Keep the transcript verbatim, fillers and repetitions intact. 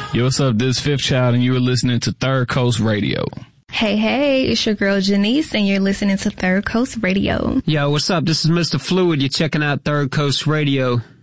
Yo, what's up? This is Fifth Child, and you are listening to Third Coast Radio. Hey, hey, it's your girl Janice, and you're listening to Third Coast Radio. Yo, what's up? This is Mister Fluid. You're checking out Third Coast Radio.